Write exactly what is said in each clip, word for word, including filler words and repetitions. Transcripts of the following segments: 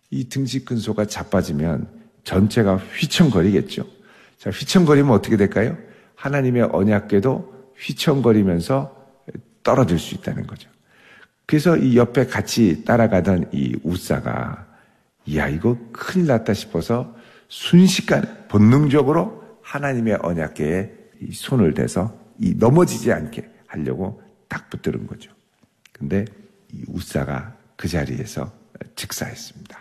이 등지 근소가 자빠지면 전체가 휘청거리겠죠. 자, 휘청거리면 어떻게 될까요? 하나님의 언약궤도 휘청거리면서 떨어질 수 있다는 거죠. 그래서 이 옆에 같이 따라가던 이 우사가 야, 이거 큰일 났다 싶어서 순식간에 본능적으로 하나님의 언약궤에 이 손을 대서 이 넘어지지 않게 하려고 딱 붙들은 거죠. 근데 이 우사가 그 자리에서 즉사했습니다.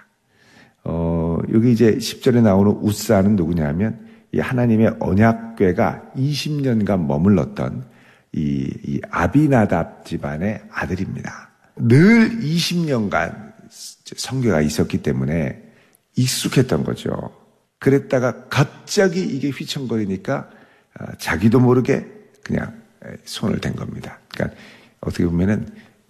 어, 여기 이제 십 절에 나오는 우사는 누구냐면 이 하나님의 언약궤가 이십 년간 머물렀던 이, 이 아비나답 집안의 아들입니다. 늘 이십 년간 성궤가 있었기 때문에 익숙했던 거죠. 그랬다가 갑자기 이게 휘청거리니까 자기도 모르게 그냥 손을 댄 겁니다. 그러니까 어떻게 보면은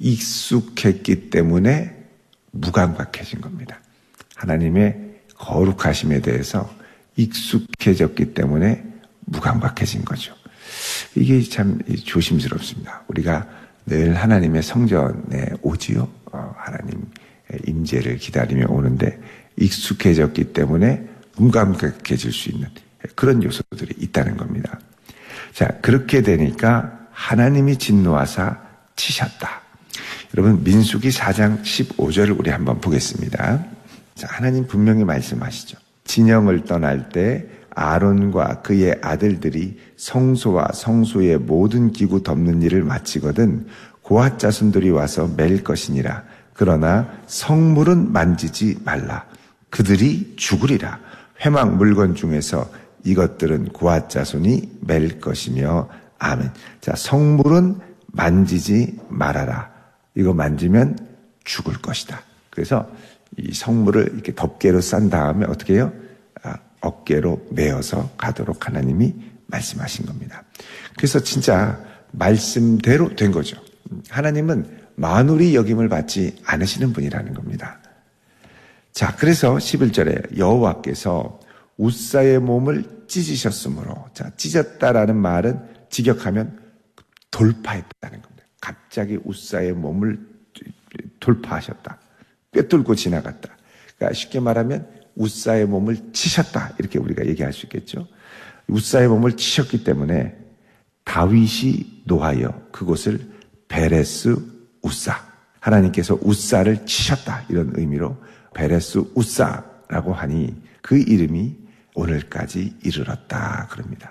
익숙했기 때문에 무감각해진 겁니다. 하나님의 거룩하심에 대해서 익숙해졌기 때문에 무감각해진 거죠. 이게 참 조심스럽습니다. 우리가 늘 하나님의 성전에 오지요. 어, 하나님 임재를 기다리며 오는데 익숙해졌기 때문에 무감각해질 수 있는 그런 요소들이 있다는 겁니다. 자, 그렇게 되니까 하나님이 진노하사 치셨다. 여러분, 민수기 사 장 십오 절을 우리 한번 보겠습니다. 자, 하나님 분명히 말씀하시죠. 진영을 떠날 때 아론과 그의 아들들이 성소와 성소의 모든 기구 덮는 일을 마치거든 고앗 자손들이 와서 맬 것이니라. 그러나 성물은 만지지 말라. 그들이 죽으리라. 회막 물건 중에서 이것들은 고앗 자손이 맬 것이며 아멘. 자, 성물은 만지지 말아라. 이거 만지면 죽을 것이다. 그래서 이 성물을 이렇게 덮개로 싼 다음에 어떻게 해요? 아, 어깨로 메어서 가도록 하나님이 말씀하신 겁니다. 그래서 진짜 말씀대로 된 거죠. 하나님은 만울이 여김을 받지 않으시는 분이라는 겁니다. 자, 그래서 십일 절에 여호와께서 우사의 몸을 찢으셨으므로, 자, 찢었다라는 말은 직역하면 돌파했다는 겁니다. 갑자기 우사의 몸을 돌파하셨다. 꿰뚫고 지나갔다. 그러니까 쉽게 말하면 우사의 몸을 치셨다. 이렇게 우리가 얘기할 수 있겠죠. 우사의 몸을 치셨기 때문에 다윗이 노하여 그곳을 베레스 우사, 하나님께서 우사를 치셨다. 이런 의미로 베레스 우사라고 하니 그 이름이 오늘까지 이르렀다. 그럽니다.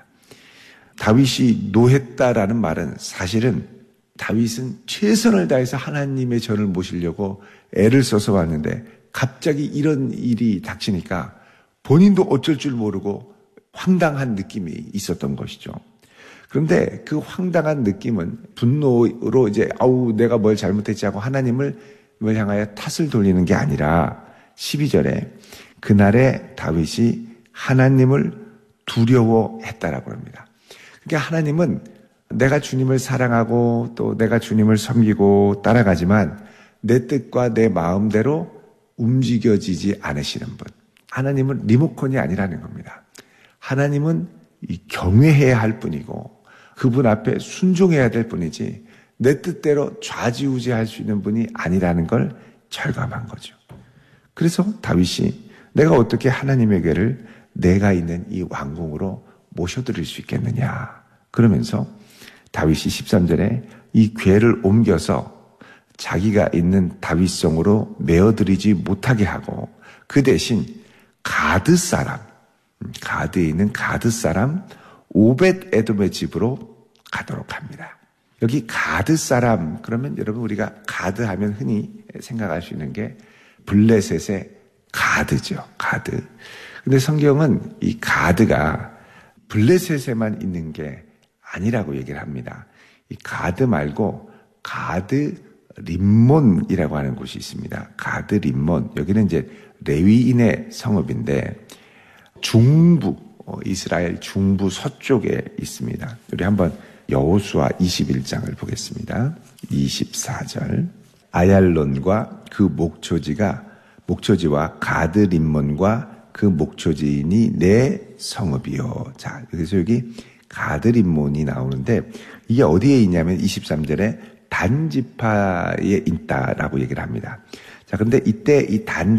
다윗이 노했다라는 말은 사실은 다윗은 최선을 다해서 하나님의 전을 모시려고 애를 써서 왔는데 갑자기 이런 일이 닥치니까 본인도 어쩔 줄 모르고 황당한 느낌이 있었던 것이죠. 그런데 그 황당한 느낌은 분노로 이제 아우 내가 뭘 잘못했지 하고 하나님을 향하여 탓을 돌리는 게 아니라 십이 절에 그날에 다윗이 하나님을 두려워했다라고 합니다. 그러니까 하나님은 내가 주님을 사랑하고 또 내가 주님을 섬기고 따라가지만 내 뜻과 내 마음대로 움직여지지 않으시는 분. 하나님은 리모컨이 아니라는 겁니다. 하나님은 경외해야 할 뿐이고 그분 앞에 순종해야 될 뿐이지 내 뜻대로 좌지우지할 수 있는 분이 아니라는 걸 절감한 거죠. 그래서 다윗이 내가 어떻게 하나님에게를 내가 있는 이 왕궁으로 모셔드릴 수 있겠느냐. 그러면서 다윗이 십삼 절에 이 궤를 옮겨서 자기가 있는 다윗성으로 메어드리지 못하게 하고 그 대신 가드 사람, 가드에 있는 가드 사람 오벳 에돔의 집으로 가도록 합니다. 여기 가드 사람 그러면 여러분 우리가 가드 하면 흔히 생각할 수 있는 게 블레셋의 가드죠. 가드. 근데 성경은 이 가드가 블레셋에만 있는 게 아니라고 얘기를 합니다. 이 가드 말고 가드 림몬이라고 하는 곳이 있습니다. 가드 림몬. 여기는 이제 레위인의 성읍인데 중부, 이스라엘 중부 서쪽에 있습니다. 우리 한번 여호수아 이십일 장을 보겠습니다. 이십사 절. 아얄론과 그 목초지가 목초지와 가드 림몬과 그 목초지인이 내 성읍이요. 자, 그래서 여기 가드 림몬이 나오는데 이게 어디에 있냐면 이십삼 절에 단지파에 있다라고 얘기를 합니다. 자, 근데 이때 이 단